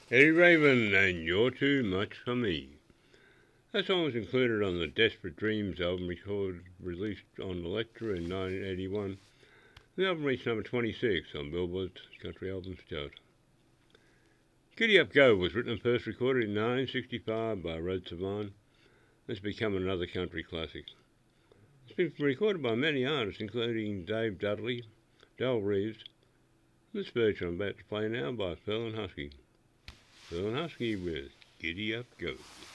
Eddie Raven, and You're Too Much For Me. That song was included on the Desperate Dreams album released on Elektra in 1981. The album reached number 26 on Billboard's Country Albums chart. Giddy Up Go was written and first recorded in 1965 by Rod Sivan. It's become another country classic. It's been recorded by many artists, including Dave Dudley, Del Reeves. This version I'm about to play now by Pearl and Husky. Pearl and Husky with Giddy Up Go.